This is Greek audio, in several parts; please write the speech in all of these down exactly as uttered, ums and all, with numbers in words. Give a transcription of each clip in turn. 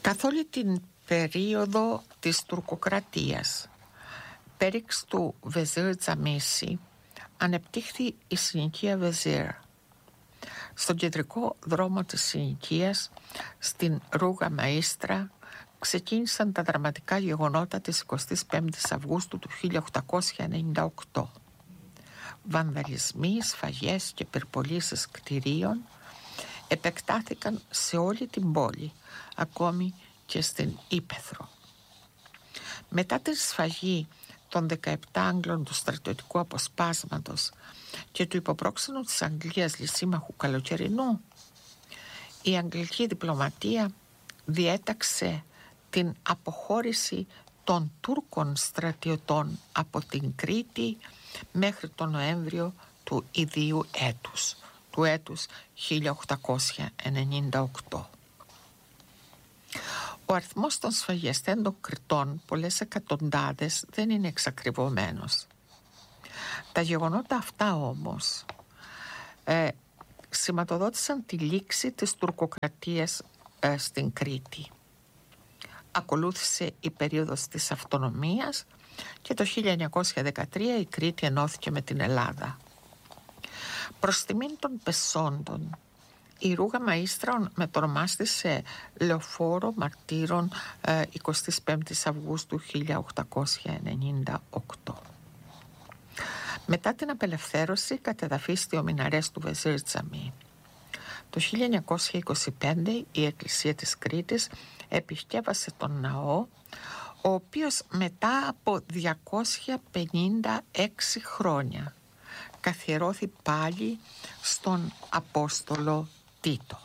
Καθ' όλη την περίοδο της τουρκοκρατίας, πέριξ του Βεζίρ Τζαμίση, ανεπτύχθη η συνοικία Βεζίρ. Στον κεντρικό δρόμο της συνοικίας, στην Ρούγα Μαΐστρα, ξεκίνησαν τα δραματικά γεγονότα της εικοστής πέμπτης Αυγούστου του χίλια οκτακόσια ενενήντα οκτώ. Βανδαλισμοί, σφαγές και πυρπολίσεις κτηρίων επεκτάθηκαν σε όλη την πόλη, ακόμη και στην Ύπαιθρο. Μετά τη σφαγή των δεκαεπτά Άγγλων του στρατιωτικού αποσπάσματος και του υποπρόξενου της Αγγλίας λυσίμαχου Καλοκαιρινού, η αγγλική διπλωματία διέταξε την αποχώρηση των Τούρκων στρατιωτών από την Κρήτη μέχρι τον Νοέμβριο του ιδίου έτους, του έτους χίλια οκτακόσια ενενήντα οκτώ. Ο αριθμός των σφαγιαστέντων Κρητών, πολλές εκατοντάδες, δεν είναι εξακριβωμένος. Τα γεγονότα αυτά όμως ε, σηματοδότησαν τη λήξη της τουρκοκρατίας ε, στην Κρήτη. Ακολούθησε η περίοδος της αυτονομίας και το χίλια εννιακόσια δεκατρία η Κρήτη ενώθηκε με την Ελλάδα. Προς τιμήν των πεσόντων, η Ρούγα Μαΐστρα μετονομάστησε Λεωφόρο Μαρτύρων ε, εικοστής πέμπτης Αυγούστου χίλια οκτακόσια ενενήντα οκτώ. Μετά την απελευθέρωση κατεδαφίστηκε ο μιναρές του Βεζίρ Τζαμί. Το χίλια εννιακόσια είκοσι πέντε η Εκκλησία της Κρήτης επισκεύασε τον ναό, ο οποίος μετά από διακόσια πενήντα έξι χρόνια καθιερώθη πάλι στον Απόστολο Τίτο.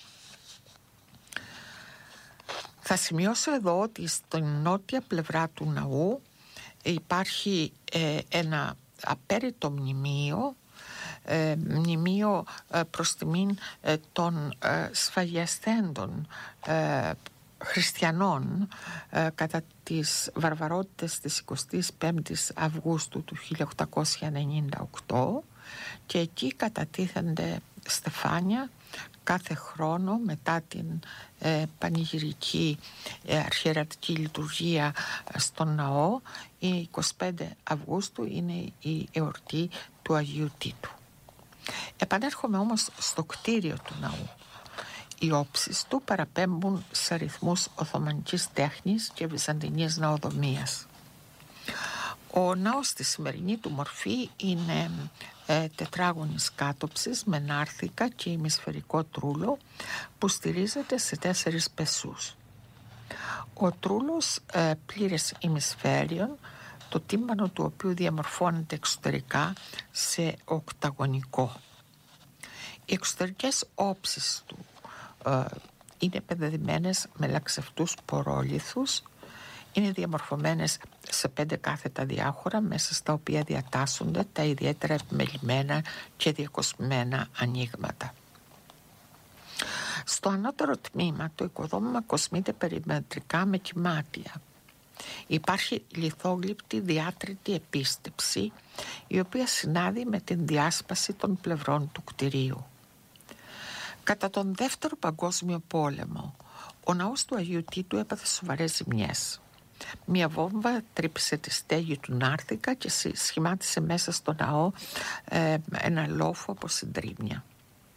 Θα σημειώσω εδώ ότι στην νότια πλευρά του ναού υπάρχει ε, ένα απέριτο μνημείο, ε, μνημείο ε, προς τιμήν ε, των ε, σφαγιαστέντων ε, χριστιανών ε, κατά τις βαρβαρότητες της εικοστής πέμπτης Αυγούστου του χίλια οκτακόσια ενενήντα οκτώ, και εκεί κατατίθενται στεφάνια κάθε χρόνο μετά την ε, πανηγυρική ε, αρχιερατική λειτουργία στον ναό. Η εικοστή πέμπτη Αυγούστου είναι η εορτή του Αγίου Τίτου. Επανέρχομαι όμως στο κτίριο του ναού. Οι όψεις του παραπέμπουν σε ρυθμούς οθωμανικής τέχνης και βυζαντινής ναοδομίας. Ο ναός στη σημερινή του μορφή είναι ε, τετράγωνης κάτοψης με νάρθηκα και ημισφαιρικό τρούλο που στηρίζεται σε τέσσερις πεσούς. Ο τρούλος ε, πλήρες ημισφαίριων, το τύμπανο του οποίου διαμορφώνεται εξωτερικά σε οκταγωνικό. Οι εξωτερικές όψεις του ε, είναι πεδεδημένες με λαξευτούς πορόλιθους, είναι διαμορφωμένες σε πέντε κάθετα διάχωρα μέσα στα οποία διατάσσονται τα ιδιαίτερα επιμελημένα και διακοσμημένα ανοίγματα. Στο ανώτερο τμήμα το οικοδόμημα κοσμείται περιμετρικά με κυμάτια. Υπάρχει λιθόγλυπτη διάτρητη επίστεψη, η οποία συνάδει με την διάσπαση των πλευρών του κτηρίου. Κατά τον Δεύτερο Παγκόσμιο Πόλεμο, ο ναός του Αγίου Τίτου έπαθε σοβαρές ζημιές. Μια βόμβα τρύπησε τη στέγη του νάρθηκα και σχημάτισε μέσα στο ναό ε, ένα λόφο από συντρίμμια.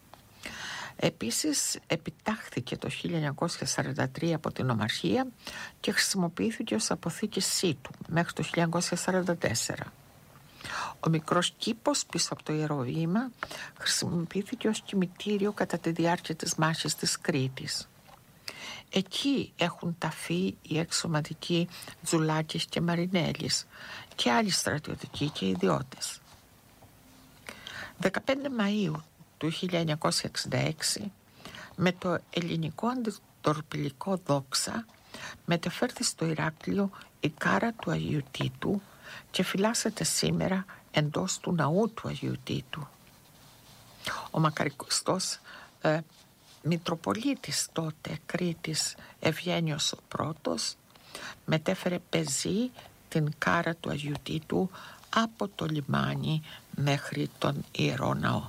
Επίσης επιτάχθηκε το χίλια εννιακόσια σαράντα τρία από την Ομαρχία και χρησιμοποιήθηκε ως αποθήκησή του μέχρι το χίλια εννιακόσια σαράντα τέσσερα. Ο μικρός κήπος πίσω από το Ιερό Βήμα χρησιμοποιήθηκε ως κημητήριο κατά τη διάρκεια της μάχης της Κρήτης. Εκεί έχουν ταφεί οι εξωματικοί Τζουλάκης και Μαρινέλης και άλλοι στρατιωτικοί και ιδιώτες. δεκαπέντε Μαΐου του χίλια εννιακόσια εξήντα έξι, με το ελληνικό αντιτορπιλικό δόξα μετεφέρθη στο Ηράκλειο η κάρα του Αγίου Τίτου και φυλάσσεται σήμερα εντός του ναού του Αγίου Τίτου. Ο μακαριστός ε, Μητροπολίτης τότε Κρήτης Ευγένιος ο Πρώτος μετέφερε πεζή την κάρα του Αγίου Τίτου από το λιμάνι μέχρι τον Ιερό Ναό.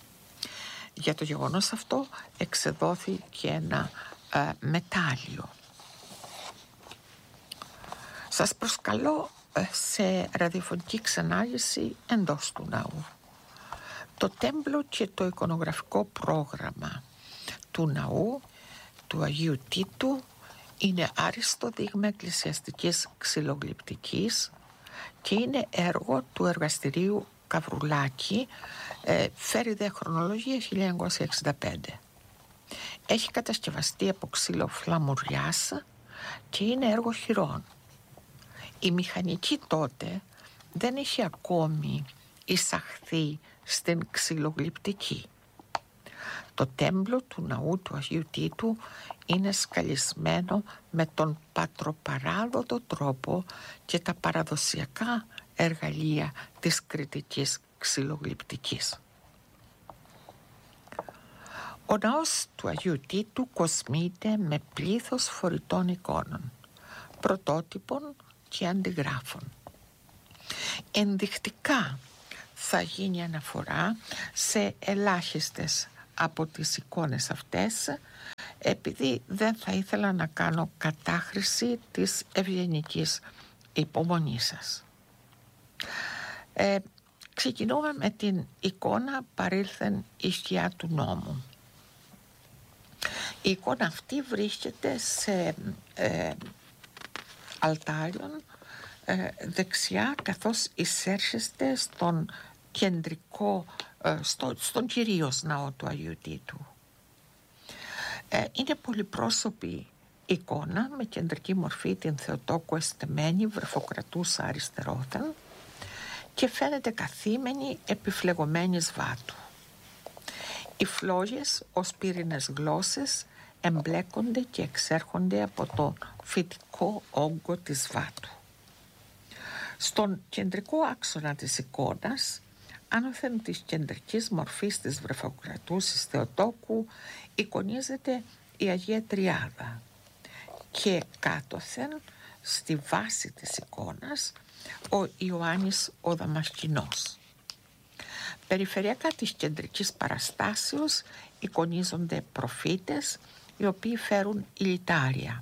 Για το γεγονός αυτό εξεδόθη και ένα ε, μετάλλιο Σας προσκαλώ σε ραδιοφωνική ξενάγηση εντός του ναού. Το τέμπλο και το εικονογραφικό πρόγραμμα του ναού του Αγίου Τίτου είναι άριστο δείγμα εκκλησιαστικής ξυλογλυπτικής και είναι έργο του εργαστηρίου Καβρουλάκη, ε, φέρει δε χρονολογία χίλια εννιακόσια εξήντα πέντε. Έχει κατασκευαστεί από ξύλο φλαμουριάς και είναι έργο χειρών. Η μηχανική τότε δεν είχε ακόμη εισαχθεί στην ξυλογλυπτική. Το τέμπλο του ναού του Αγίου Τίτου είναι σκαλισμένο με τον πατροπαράδοτο τρόπο και τα παραδοσιακά εργαλεία της κρητικής ξυλογλυπτικής. Ο ναός του Αγίου Τίτου κοσμείται με πλήθος φορητών εικόνων, πρωτότυπων και αντιγράφων. Ενδεικτικά θα γίνει αναφορά σε ελάχιστες από τις εικόνες αυτές, επειδή δεν θα ήθελα να κάνω κατάχρηση της ευγενικής υπομονής σας. Ε, ξεκινούμε με την εικόνα «Παρήλθεν η σκιά του νόμου». Η εικόνα αυτή βρίσκεται σε ε, αλτάριον ε, δεξιά, καθώς εισέρχεστε στον κεντρικό, ε, στο, στον κυρίως ναό του Αγίου Τίτου. Ε, είναι πολυπρόσωπη εικόνα με κεντρική μορφή την Θεοτόκου εστεμένη βρεφοκρατούσα αριστερόθεν και φαίνεται καθήμενη επιφλεγωμένη σβάτου. Οι φλόγες ως πύρινες γλώσσες εμπλέκονται και εξέρχονται από το φυτικό όγκο της βάτου. Στον κεντρικό άξονα της εικόνας, άνωθεν της κεντρικής μορφής της βρεφοκρατούσης Θεοτόκου, εικονίζεται η Αγία Τριάδα και κάτωθεν στη βάση της εικόνας ο Ιωάννης ο Δαμασκηνός. Περιφερειακά της κεντρικής παραστάσεως εικονίζονται προφήτες οι οποίοι φέρουν ηλιτάρια.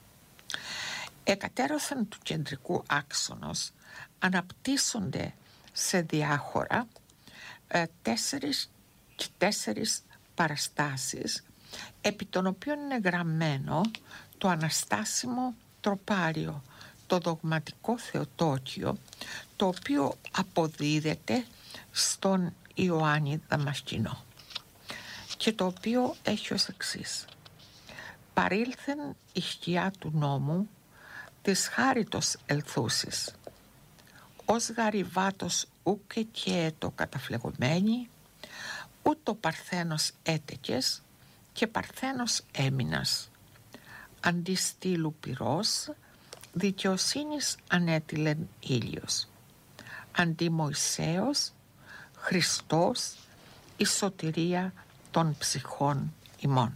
Εκατέρωθεν του κεντρικού άξονος αναπτύσσονται σε διάχωρα ε, τέσσερις και τέσσερις παραστάσεις, επί των οποίων είναι γραμμένο το αναστάσιμο τροπάριο, το δογματικό Θεοτόκιο, το οποίο αποδίδεται στον Ιωάννη Δαμασκηνό και το οποίο έχει ως εξής: «Παρήλθεν η σκιά του νόμου της χάριτος ελθούσης, ως γαριβάτος ούκε και το καταφλεγωμένη, ούτω παρθένος έτεκες και παρθένος έμεινας, αντί στήλου πυρός, δικαιοσύνης ανέτειλεν ήλιος, αντί Μωυσέως, Χριστός, η σωτηρία των ψυχών ημών».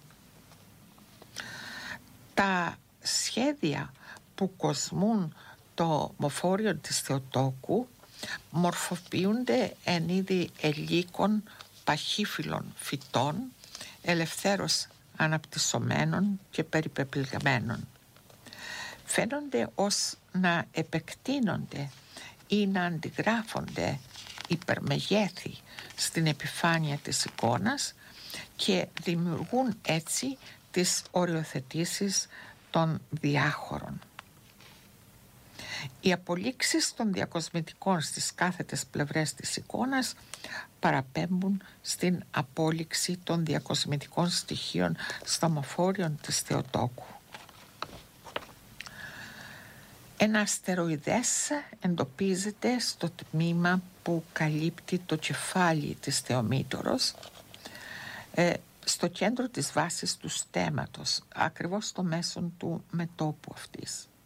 Τα σχέδια που κοσμούν το μοφόριο της Θεοτόκου μορφοποιούνται εν είδη ελίκων παχύφυλλων φυτών, ελευθέρως αναπτυσσομένων και περιπεπλεγμένων. Φαίνονται ως να επεκτείνονται ή να αντιγράφονται υπερμεγέθη στην επιφάνεια της εικόνας και δημιουργούν έτσι τις οριοθετήσεις των διάχωρων. Οι απολύξεις των διακοσμητικών στις κάθετες πλευρές της εικόνας παραπέμπουν στην απόλυξη των διακοσμητικών στοιχείων στο μοφόριο της Θεοτόκου. Ένα αστεροειδές εντοπίζεται στο τμήμα που καλύπτει το κεφάλι της Θεομήτωρος, ε, στο κέντρο της βάσης του στέματος, ακριβώς στο μέσον του μετώπου αυτής.